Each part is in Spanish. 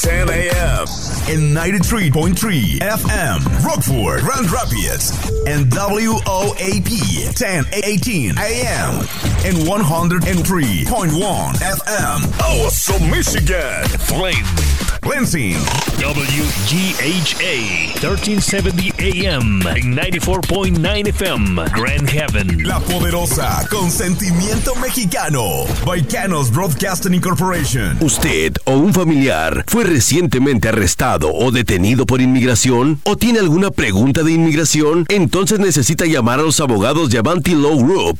10 a.m. in 93.3 FM, Rockford, Grand Rapids, and WOAP 1018 a.m. in 103.1 FM, Awesome, Michigan, Flint, Lansing, WGHA 1370 AM en 94.9 FM, Grand Haven, La Poderosa, con sentimiento mexicano, Baicanos Broadcasting Incorporation. ¿Usted o un familiar fue recientemente arrestado o detenido por inmigración? ¿O tiene alguna pregunta de inmigración? Entonces necesita llamar a los abogados de Avanti Law Group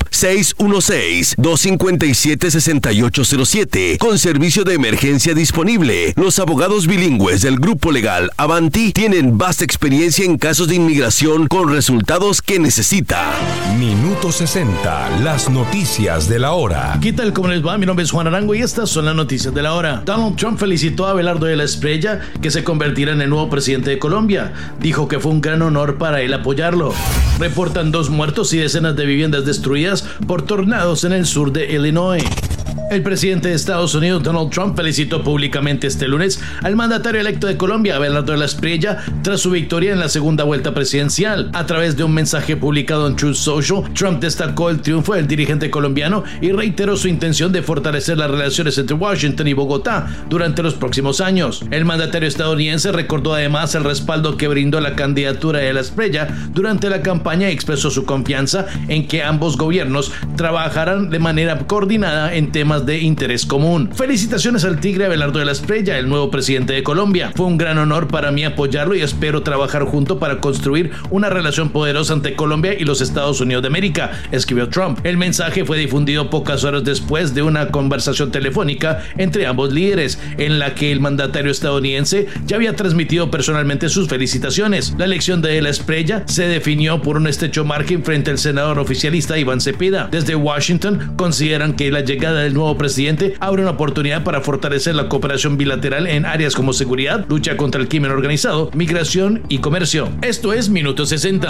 616-257-6807 con servicio de emergencia disponible. Los abogados bilingües del grupo legal Avanti tienen vasta experiencia en casos de inmigración con resultados que necesita. Minuto 60, las noticias de la hora. ¿Qué tal? ¿Cómo les va? Mi nombre es Juan Arango y estas son las noticias de la hora. Donald Trump felicitó a Abelardo de la Espriella, que se convertirá en el nuevo presidente de Colombia. Dijo que fue un gran honor para él apoyarlo. Reportan 2 muertos y decenas de viviendas destruidas por tornados en el sur de Illinois. El presidente de Estados Unidos, Donald Trump, felicitó públicamente este lunes al mandatario electo de Colombia, Abelardo de la Espriella, tras su victoria en la segunda vuelta presidencial. A través de un mensaje publicado en Truth Social, Trump destacó el triunfo del dirigente colombiano y reiteró su intención de fortalecer las relaciones entre Washington y Bogotá durante los próximos años. El mandatario estadounidense recordó además el respaldo que brindó la candidatura de la Espriella durante la campaña y expresó su confianza en que ambos gobiernos trabajarán de manera coordinada en temas de interés común. Felicitaciones al tigre Abelardo de la Espriella, el nuevo presidente de Colombia. Fue un gran honor para mí apoyarlo y espero trabajar junto para construir una relación poderosa entre Colombia y los Estados Unidos de América, escribió Trump. El mensaje fue difundido pocas horas después de una conversación telefónica entre ambos líderes, en la que el mandatario estadounidense ya había transmitido personalmente sus felicitaciones. La elección de la Espriella se definió por un estrecho margen frente al senador oficialista Iván Cepeda. Desde Washington consideran que la llegada del nuevo presidente abre una oportunidad para fortalecer la cooperación bilateral en áreas como seguridad, lucha contra el crimen organizado, migración y comercio. Esto es Minuto 60.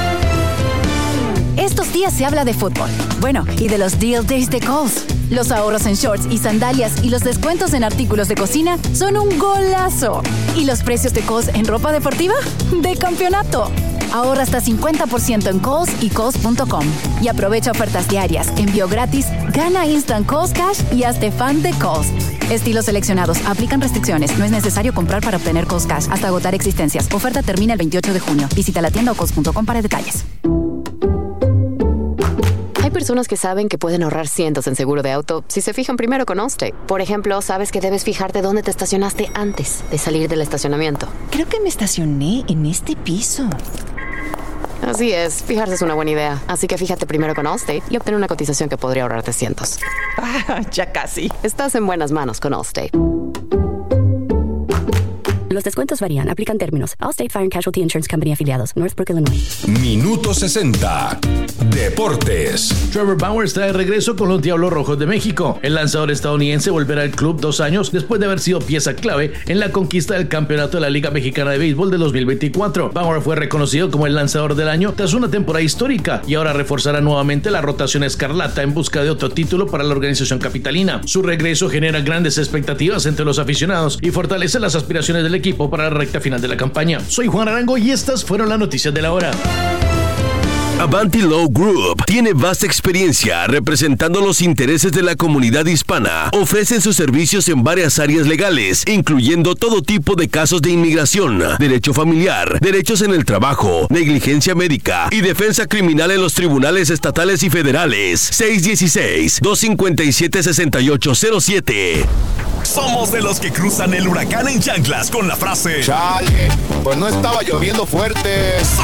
Estos días se habla de fútbol. Bueno, y de los Deal Days de Kohl's. Los ahorros en shorts y sandalias y los descuentos en artículos de cocina son un golazo. ¿Y los precios de Kohl's en ropa deportiva? ¡De campeonato! Ahorra hasta 50% en Kohl's y Kohl's.com. Y aprovecha ofertas diarias, envío gratis, gana Instant Kohl's Cash y hazte fan de Kohl's. Estilos seleccionados. Aplican restricciones. No es necesario comprar para obtener Kohl's Cash hasta agotar existencias. Oferta termina el 28 de junio. Visita la tienda o Kohl's.com para detalles. Hay personas que saben que pueden ahorrar cientos en seguro de auto si se fijan primero con Allstate. Por ejemplo, sabes que debes fijarte dónde te estacionaste antes de salir del estacionamiento. Creo que me estacioné en este piso. Así es, fijarse es una buena idea. Así que fíjate primero con Allstate y obtén una cotización que podría ahorrarte cientos. Ya casi. Estás en buenas manos con Allstate. Los descuentos varían. Aplican términos. Allstate Fire and Casualty Insurance Company afiliados. Northbrook, Illinois. Minuto 60. Deportes. Trevor Bauer está de regreso con los Diablos Rojos de México. El lanzador estadounidense volverá al club 2 años después de haber sido pieza clave en la conquista del campeonato de la Liga Mexicana de Béisbol de 2024. Bauer fue reconocido como el lanzador del año tras una temporada histórica y ahora reforzará nuevamente la rotación escarlata en busca de otro título para la organización capitalina. Su regreso genera grandes expectativas entre los aficionados y fortalece las aspiraciones del equipo para la recta final de la campaña. Soy Juan Arango y estas fueron las noticias de la hora. Avanti Law Group tiene vasta experiencia representando los intereses de la comunidad hispana. Ofrecen sus servicios en varias áreas legales, incluyendo todo tipo de casos de inmigración, derecho familiar, derechos en el trabajo, negligencia médica y defensa criminal en los tribunales estatales y federales. 616-257-6807. Somos de los que cruzan el huracán en chanclas con la frase: ¡Chale! Pues no estaba lloviendo fuerte.